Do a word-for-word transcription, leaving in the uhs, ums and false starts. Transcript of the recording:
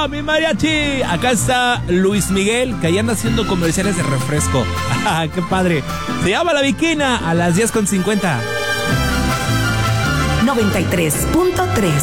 mi mariachi! Acá está Luis Miguel, que ahí anda haciendo comerciales de refresco. ¡Qué padre! Se llama La Viquina a las diez con cincuenta. noventa y tres punto tres.